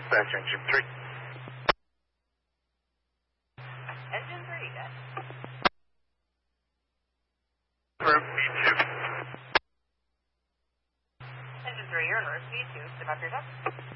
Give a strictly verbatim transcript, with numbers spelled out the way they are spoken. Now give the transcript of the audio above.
dispatch, engine three. Engine three, yes. For B two. Engine three, you're in reverse B two. Step up your duck.